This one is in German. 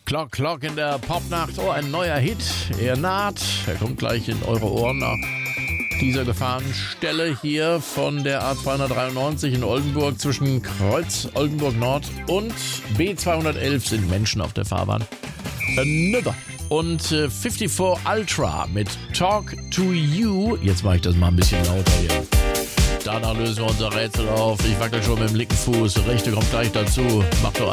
Clock in der Popnacht. Oh, ein neuer Hit. Er naht. Er kommt gleich in eure Ohren nach dieser Gefahrenstelle hier von der A293 in Oldenburg. Zwischen Kreuz Oldenburg Nord und B211 sind Menschen auf der Fahrbahn. Another. Und 54 Ultra mit Talk to You. Jetzt mache ich das mal ein bisschen lauter hier. Danach lösen wir unser Rätsel auf. Ich wackel schon mit dem linken Fuß. Der rechte kommt gleich dazu. Macht doch